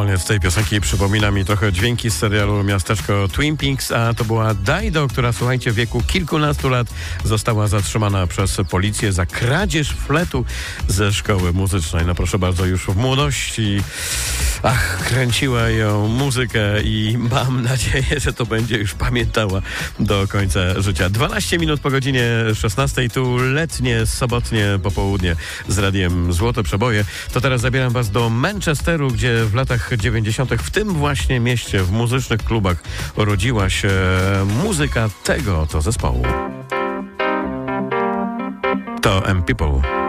koniec tej piosenki przypomina mi trochę dźwięki z serialu Miasteczko Twin Peaks, a to była Dido, która, słuchajcie, w wieku kilkunastu lat została zatrzymana przez policję za kradzież fletu ze szkoły muzycznej. No proszę bardzo, już w młodości kręciła ją muzykę i mam nadzieję, że to będzie już pamiętała do końca życia. 12 minut po godzinie 16, tu letnie, sobotnie popołudnie z radiem Złote Przeboje. To teraz zabieram was do Manchesteru, gdzie w latach 90. w tym właśnie mieście, w muzycznych klubach urodziła się muzyka tego oto zespołu. To M People.